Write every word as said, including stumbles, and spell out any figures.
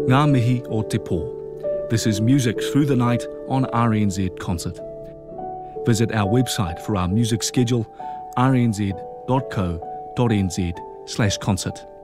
Ngā mihi o te pō. This is Music Through the Night on R N Z Concert. Visit our website for our music schedule, r n z dot co dot n z slash concert.